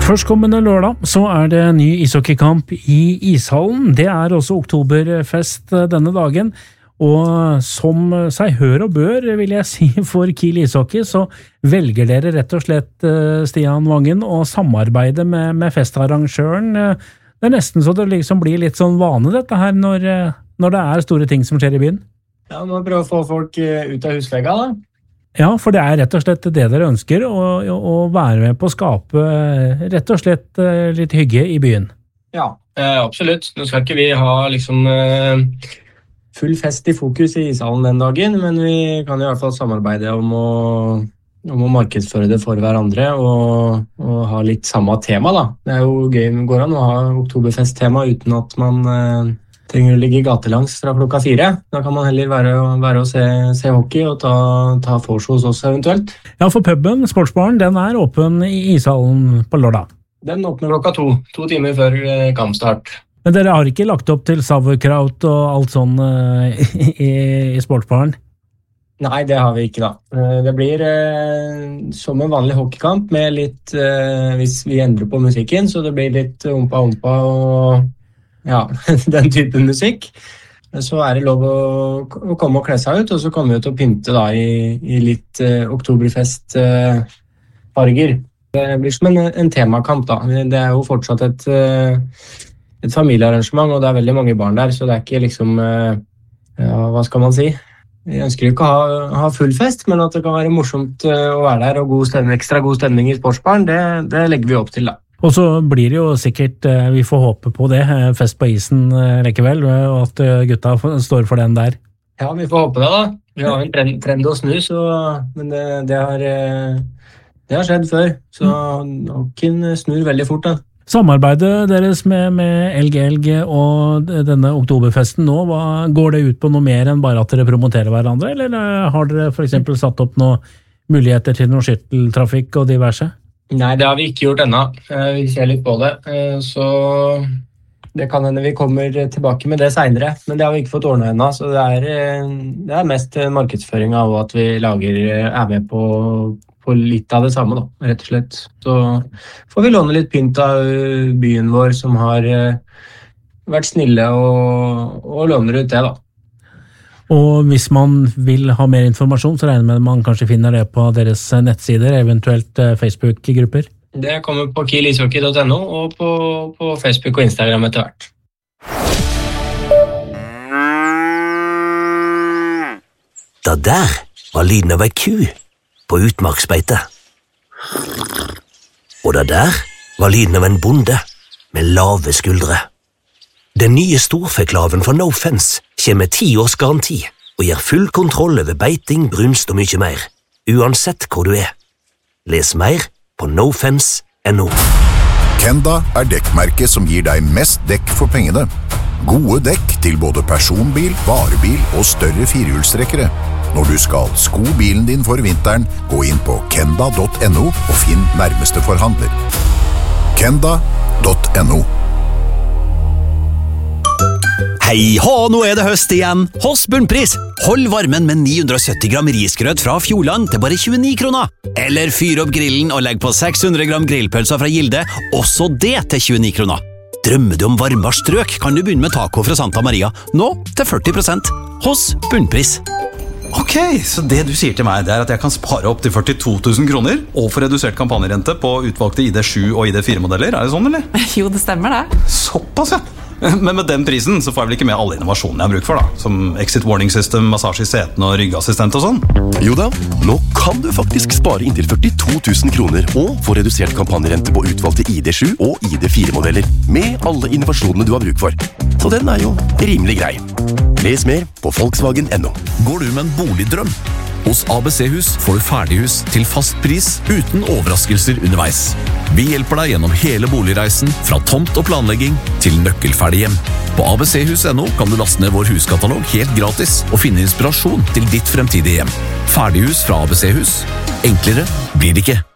Førstkommende lørdag så det ny ishockeykamp i ishallen. Det også oktoberfest denne dagen, og som seg hør og bør, vil jeg si, for Kiel Ishockey, så velger dere rett og slett, Stian Vangen, å samarbeide med festarrangøren. Det nesten så det liksom blir litt sånn vane dette her, når det store ting som skjer i byen. Ja, nå prøver å få folk ut av husvegga da. Ja, for det rett og slett det dere ønsker, å være med på å skape rett og slett litt hygge i byen. Ja, absolutt. Nå skal ikke vi ha liksom full fest i fokus i ishallen den dagen, men vi kan i hvert fall samarbeide om å markedsføre det for hverandre og ha litt samme tema da. Det jo gøy, går an å ha oktoberfest-tema uten at man trenger å ligge gatelangs fra klokka 4. Da kan man heller være og se hockey og ta vors hos oss eventuelt. Ja, for puben, sportsbaren, den åpen i ishallen på lørdag. Den åpner klokka 2 timer før kampstart. Men dere har ikke lagt opp til sauerkraut og alt sånn i sportsbaren? Nei, det har vi ikke da. Det blir som en vanlig hockeykamp med litt, hvis vi endrer på musikken, så det blir litt ompa og ja, den typen musikk. Så det lov å komme og kle seg ut, og så kommer vi til å pynte da i litt oktoberfest farger. Det blir som en temakamp da. Det jo fortsatt et familiearrangement, og det veldig mange barn der, så det ikke liksom, ja, hva skal man si? Jeg ønsker ikke å ha full fest, men at det kan være morsomt å være der, og ekstra god stemning i sportsbaren, det legger vi opp til da. Og så blir det jo sikkert, vi får håpe på det, fest på isen likevel, og at gutta står for den der. Ja, vi får håpe det da. Vi har en trend å snu, men det har skjedd før, så hockeyen snur veldig fort da. Samarbeidet deres med Elg og denne oktoberfesten nå, går det ut på noe mer enn bare at dere promoterer hverandre, eller har dere for eksempel satt opp noen muligheter til noen skytteltrafikk og diverse? Nei, det har vi ikke gjort ennå. Vi ser litt på det, så det kan hende vi kommer tilbake med det senere, men det har vi ikke fått ordnet ennå, så det mest markedsføring av at vi med på litt av det samme da, rett og slett. Så får vi låne litt pynt av byen vår som har vært snille og låner ut det da. Og hvis man vil ha mer informasjon, så regner jeg med at man kanskje finner det på deres nettsider, eventuelt Facebook-grupper? Det kommer på kielishockey.no og på Facebook og Instagram etter hvert. Det der var lyden av ei ku på utmarksbeite. Og det der var lyden av en bonde med lave skuldre. Den nye storfeklaven fra No Fence kommer med 10 års garanti og gir full kontroll over beiting, brunst og mye mer, uansett hvor du Les mer på nofence.no. Kenda dekkmerket som gir deg mest dekk for pengene. Gode dekk til både personbil, varebil og større firehjulstrekkere. Når du skal sko bilen din for vinteren, gå inn på kenda.no og finn nærmeste forhandler. Kenda.no. Hei hå, nå det høst igjen. Hos Bunnpris. Hold varmen med 970 gram risgrøt fra Fjordland til bare 29 kroner. Eller fyr opp grillen og legg på 600 gram grillpølser fra Gilde, også det til 29 kroner. Drømmer du om varmere strøk, kan du begynne med taco fra Santa Maria, nå til 40%. Hos Bunnpris. Ok, så det du sier til meg, det at jeg kan spare opp til 42 000 kroner og få redusert kampanjerente på utvalgte ID7 og ID4-modeller, det sånn, eller? Jo, det stemmer det. Såpass, ja. Men med den prisen så får jeg vel ikke med alle innovasjonene jeg har bruk for da, som exit warning system, massasje i setene og ryggassistent og sånn? Jo da, nå kan du faktisk spare inntil 42 000 kroner og få redusert kampanjerente på utvalgte ID7 og ID4-modeller, med alle innovasjonene du har bruk for. Så den jo rimelig grei. Les mer på Volkswagen.no. Går du med en boligdrøm? Hos ABC-hus får du ferdighus til fast pris uten overraskelser underveis. Vi hjelper deg gjennom hele boligreisen, fra tomt og planlegging til nøkkelferdig hjem. På abchus.no kan du laste ned vår huskatalog helt gratis og finne inspirasjon til ditt fremtidige hjem. Ferdighus fra ABC-hus. Enklere blir det ikke.